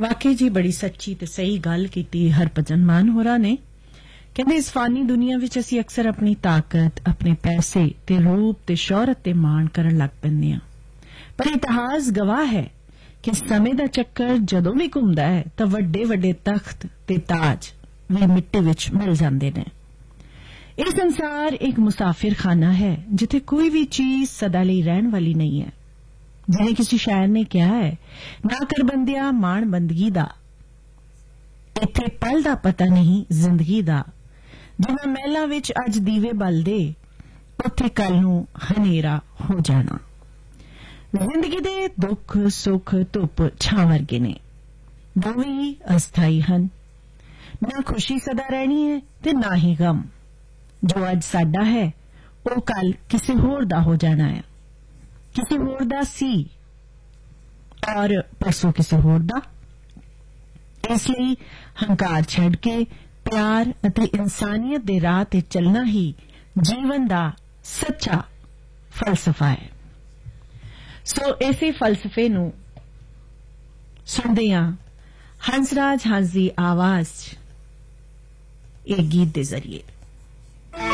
वाकई जी बड़ी सच्ची ते सही गल कीती हरभजन मान होरा ने। कहंदे इस फानी दुनिया विच असीं अक्सर अपनी ताकत, अपने पैसे ते रूप ते शौहरत ते मान करन लग पैंदे आं, पर इतिहास गवाह है कि समय दा चक्कर जदों भी घुमदा है तां वड्डे वड्डे तख्त ते ताज भी मिट्टी विच मिल जांदे ने। यह संसार एक मुसाफिर खाना है जिथे कोई भी चीज सदा लई रहन वाली नहीं है। जिन्हें किसी शायर ने कहा है, ना कर बंदिया मान बंदगी दा, इत्थे पल दा पता नहीं जिंदगी दा। जिन्हां महलां विच अज दीवे बलदे, उत्थे कल नूं हनेरा हो जाना। जिंदगी दे दुख सुख धुप छां वर्गे ने, दोवें ही अस्थाई हन। ना खुशी सदा रहनी है ते ना ही गम। जो अज साडा है वो कल किसी होर दा हो जाना है, किसी होर दा सी और परसों किसी होर दा। इसलिए हंकार छड़ के प्यार अते इंसानियत दे राह ते चलना ही जीवन दा सच्चा फलसफा है। सो इसे फलसफे नूं सुनदे हां हंसराज हंस दी आवाज एक गीत दे जरिए।